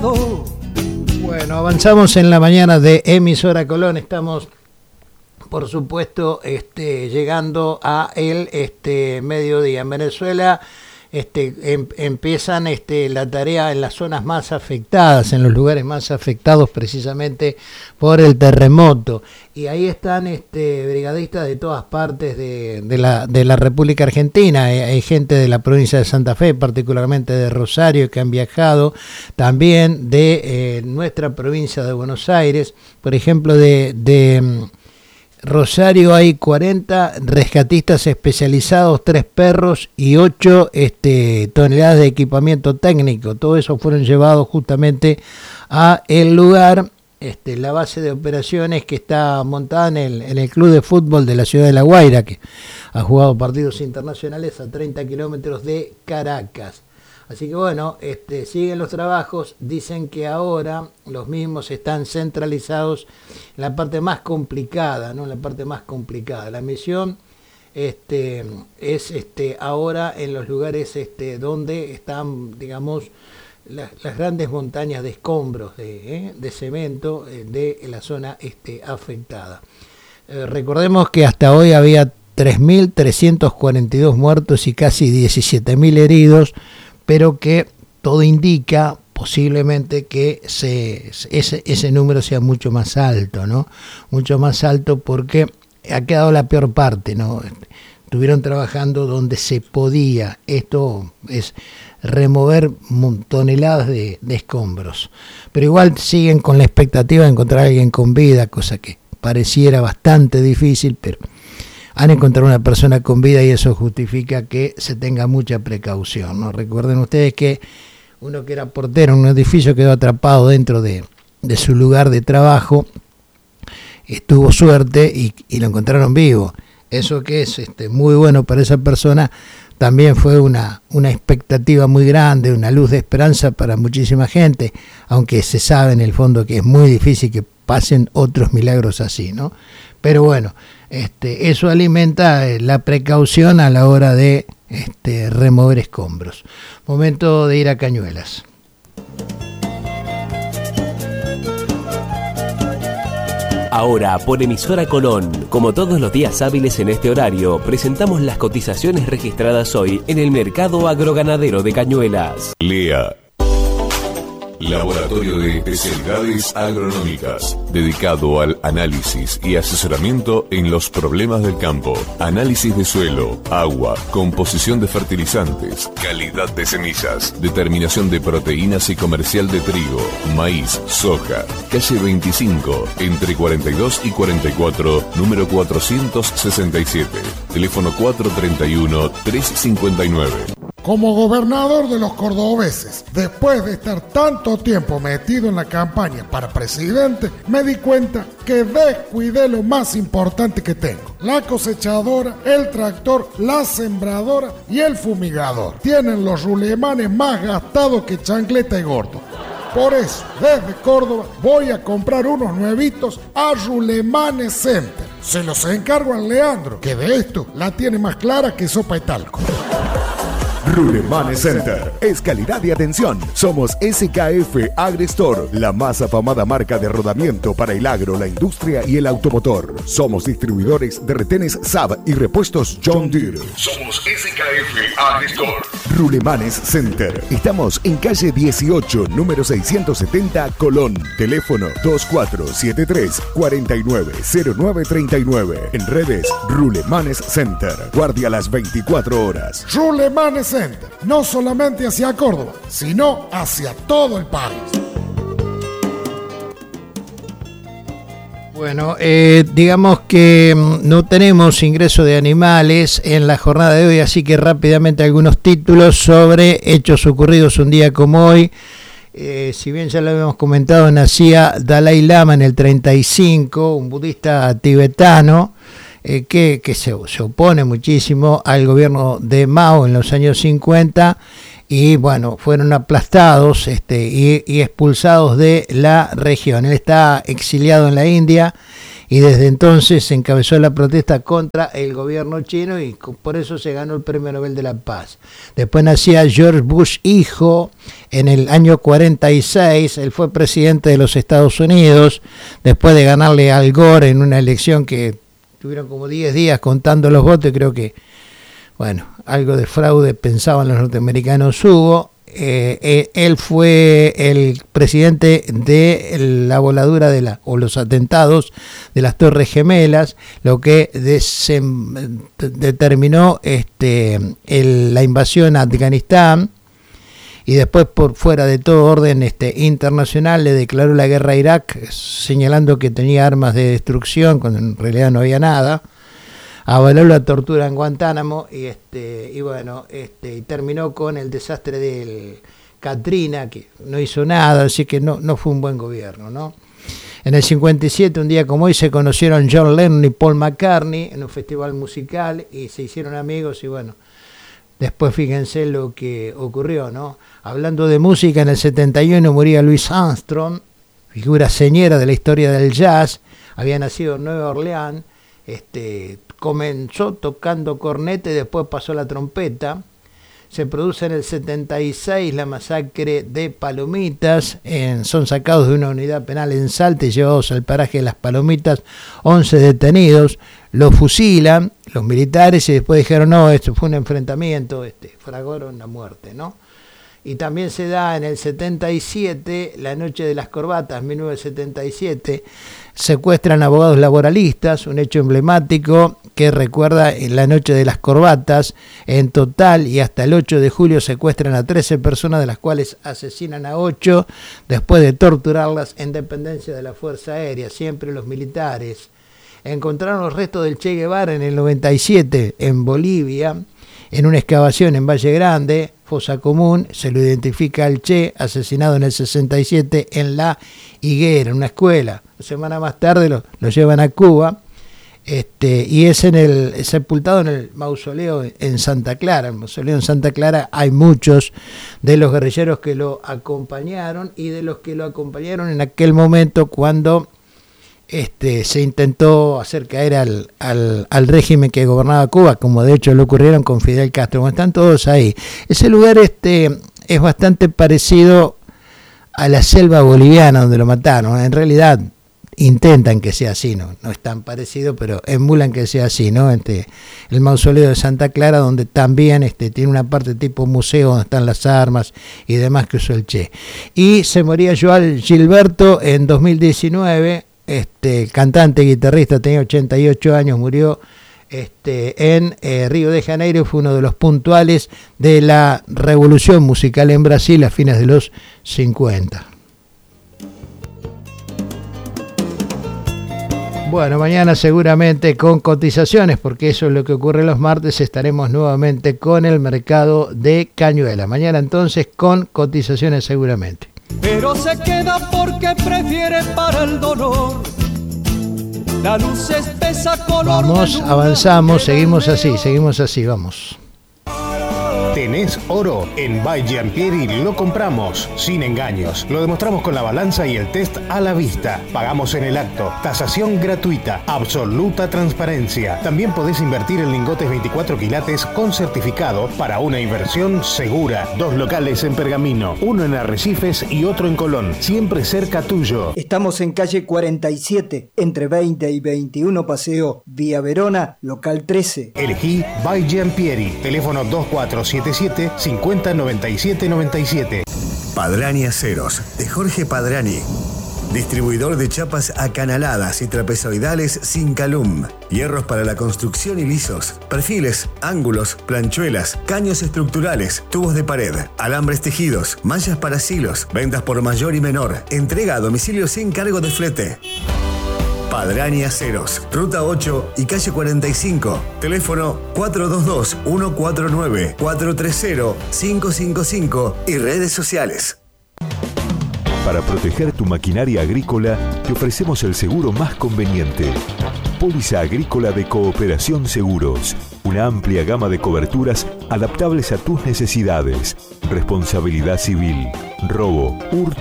Bueno, avanzamos en la mañana de Emisora Colón. Estamos, por supuesto, llegando a el mediodía. En Venezuela empiezan la tarea en las zonas más afectadas, en los lugares más afectados precisamente por el terremoto. Y ahí están brigadistas de todas partes de la República Argentina. Hay gente de la provincia de Santa Fe, particularmente de Rosario, que han viajado. También de nuestra provincia de Buenos Aires. Por ejemplo, de Rosario hay 40 rescatistas especializados, 3 perros y 8 toneladas de equipamiento técnico. Todo eso fueron llevados justamente a el lugar, la base de operaciones que está montada en el club de fútbol de la ciudad de La Guaira, que ha jugado partidos internacionales a 30 kilómetros de Caracas. Así que bueno, siguen los trabajos. Dicen que ahora los mismos están centralizados en la parte más complicada, ¿no? La parte más complicada. La misión es ahora en los lugares donde están, digamos, las grandes montañas de escombros de cemento de la zona afectada. Recordemos que hasta hoy había 3.342 muertos y casi 17.000 heridos, pero que todo indica posiblemente que ese número sea mucho más alto, ¿no? Mucho más alto porque ha quedado la peor parte, ¿no? Estuvieron trabajando donde se podía. Esto es remover toneladas de escombros. Pero igual siguen con la expectativa de encontrar a alguien con vida, cosa que pareciera bastante difícil, pero han encontrado una persona con vida y eso justifica que se tenga mucha precaución, ¿no? Recuerden ustedes que uno que era portero en un edificio quedó atrapado dentro de su lugar de trabajo, tuvo suerte y lo encontraron vivo. Eso que es muy bueno para esa persona, también fue una expectativa muy grande, una luz de esperanza para muchísima gente, aunque se sabe en el fondo que es muy difícil que pasen otros milagros así, ¿no? Pero bueno, eso alimenta la precaución a la hora de remover escombros. Momento de ir a Cañuelas. Ahora, por Emisora Colón, como todos los días hábiles en este horario, presentamos las cotizaciones registradas hoy en el mercado agroganadero de Cañuelas. Lea. Laboratorio de Especialidades Agronómicas, dedicado al análisis y asesoramiento en los problemas del campo. Análisis de suelo, agua, composición de fertilizantes, calidad de semillas, determinación de proteínas y comercial de trigo, maíz, soja. Calle 25, entre 42 y 44, número 467. Teléfono 431-359. Como gobernador de los cordobeses, después de estar tanto tiempo metido en la campaña para presidente, me di cuenta que descuidé lo más importante que tengo: la cosechadora, el tractor, la sembradora y el fumigador. Tienen los rulemanes más gastados que chancleta y gordo. Por eso, desde Córdoba voy a comprar unos nuevitos a Rulemanes Center. Se los encargo a Leandro, que de esto la tiene más clara que sopa y talco. Rulemanes Center es calidad y atención. Somos SKF AgriStore, la más afamada marca de rodamiento para el agro, la industria y el automotor. Somos distribuidores de retenes Saab y repuestos John Deere. Somos SKF AgriStore. Rulemanes Center. Estamos en calle 18, número 670, Colón. Teléfono 2473-490939. En redes, Rulemanes Center. Guardia las 24 horas. Rulemanes Center, no solamente hacia Córdoba, sino hacia todo el país. Bueno, digamos que no tenemos ingreso de animales en la jornada de hoy, así que rápidamente algunos títulos sobre hechos ocurridos un día como hoy. Si bien ya lo habíamos comentado, nacía Dalai Lama en el 35, un budista tibetano que se opone muchísimo al gobierno de Mao en los años 50 y bueno, fueron aplastados y expulsados de la región. Él está exiliado en la India y desde entonces se encabezó la protesta contra el gobierno chino y por eso se ganó el Premio Nobel de la Paz. Después nacía George Bush hijo en el año 46, él fue presidente de los Estados Unidos después de ganarle a Al Gore en una elección que tuvieron como 10 días contando los votos. Creo que, bueno, algo de fraude pensaban los norteamericanos hubo. Él fue el presidente de la voladura o los atentados de las Torres Gemelas, lo que determinó la invasión a Afganistán, y después, por fuera de todo orden internacional, le declaró la guerra a Irak, señalando que tenía armas de destrucción cuando en realidad no había nada. Avaló la tortura en Guantánamo y terminó con el desastre del Katrina, que no hizo nada, así que no fue un buen gobierno, ¿no? En el 57, un día como hoy, se conocieron John Lennon y Paul McCartney en un festival musical y se hicieron amigos y bueno, después fíjense lo que ocurrió, ¿no? Hablando de música, en el 71 moría Louis Armstrong, figura señera de la historia del jazz, había nacido en Nueva Orleans, comenzó tocando corneta y después pasó a la trompeta. Se produce en el 76 la masacre de Palomitas, son sacados de una unidad penal en Salta y llevados al paraje de las Palomitas 11 detenidos, los fusilan los militares y después dijeron no, esto fue un enfrentamiento, fraguaron la muerte, ¿no? Y también se da en el 77, la noche de las corbatas, 1977, secuestran abogados laboralistas, un hecho emblemático que recuerda la noche de las corbatas. En total y hasta el 8 de julio secuestran a 13 personas, de las cuales asesinan a 8 después de torturarlas en dependencia de la Fuerza Aérea, siempre los militares. Encontraron los restos del Che Guevara en el 97 en Bolivia, en una excavación en Valle Grande, fosa común, se lo identifica al Che, asesinado en el 67 en La Higuera, en una escuela. Una semana más tarde lo llevan a Cuba, y es sepultado en el mausoleo en Santa Clara. En el mausoleo en Santa Clara hay muchos de los guerrilleros que lo acompañaron y de los que lo acompañaron en aquel momento cuando se intentó hacer caer al régimen que gobernaba Cuba, como de hecho lo ocurrieron con Fidel Castro. Bueno, están todos ahí. Ese lugar es bastante parecido a la selva boliviana donde lo mataron. En realidad intentan que sea así, no es tan parecido, pero emulan que sea así, ¿no? El mausoleo de Santa Clara, donde también tiene una parte tipo museo donde están las armas y demás que usó el Che. Y se moría Joao Gilberto en 2019. Cantante, guitarrista, tenía 88 años, murió en Río de Janeiro, fue uno de los puntuales de la revolución musical en Brasil a fines de los 50. Bueno, mañana seguramente con cotizaciones, porque eso es lo que ocurre los martes, estaremos nuevamente con el mercado de Cañuelas. Mañana entonces con cotizaciones seguramente. Pero se queda porque prefiere para el dolor la luz espesa color. Vamos, avanzamos, seguimos así, vamos. ¿Tenés oro? En By Giampieri lo compramos, sin engaños. Lo demostramos con la balanza y el test a la vista. Pagamos en el acto. Tasación gratuita. Absoluta transparencia. También podés invertir en lingotes 24 quilates con certificado para una inversión segura. 2 locales en Pergamino, uno en Arrecifes y otro en Colón. Siempre cerca tuyo. Estamos en calle 47, entre 20 y 21 Paseo, Vía Verona, local 13. Elegí By Giampieri. Teléfono 2477-509797. Padrani Aceros, de Jorge Padrani. Distribuidor de chapas acanaladas y trapezoidales sin calum. Hierros para la construcción y lisos. Perfiles, ángulos, planchuelas, caños estructurales, tubos de pared, alambres tejidos, mallas para silos. Ventas por mayor y menor. Entrega a domicilio sin cargo de flete. Padrani Aceros, Ruta 8 y calle 45. Teléfono 422-149-430-555 y redes sociales. Para proteger tu maquinaria agrícola, te ofrecemos el seguro más conveniente. Póliza Agrícola de Cooperación Seguros. Una amplia gama de coberturas adaptables a tus necesidades. Responsabilidad civil, robo, hurto